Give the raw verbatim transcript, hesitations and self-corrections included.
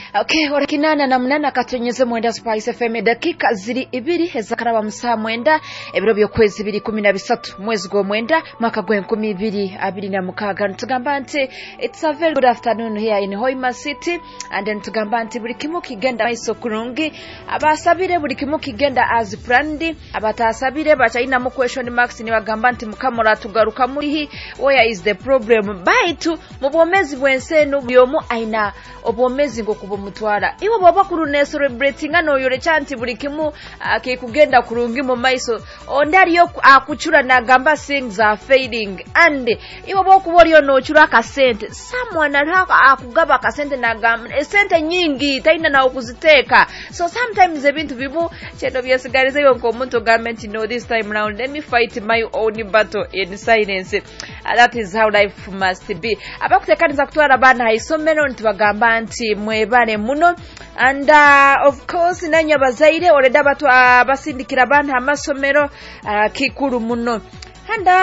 Okay, orakinana na munana katonyeze mwenda Spice F M dakika ziri ibiri ezakaraba musa mwenda ebiro byokwezi biri kumi na bisatu mwezi go mwenda mwaka gwa nkumi ibiri abiri na mukaga ntugamba nti it's a very good afternoon here in Hoima City and then tugamba nti buli kimu kigenda maiso kurungi abasabire buli kimu kigenda as planned abatasabire bachaina mu question marks ni bagamba nti mukamora tugaruka muri where is the problem baitu mubomezi bwensenu byomu aina obomezi ngo kubomutwara iwo baba kurune celebrating ano yore chanti buli kimu akikugenda kurungi mu maiso ondari yo akuchura na gamba things are fading and iwo bokuboriyo no chura ka sente someone alaka akugaba ka sente na gamba sente nyingi taina na okuziteka so sometimes ebintu bibu chedo byesigarize yo ko muntu government know this time round let me fight my own battle in silence uh, that is how life must be abakutekaniza kutwara bana haisomero ntibagamba nti mwebale muno and uh, of course nanya bazaire oleda batu abasindikira uh, bana amasomero uh, kikuru muno and uh,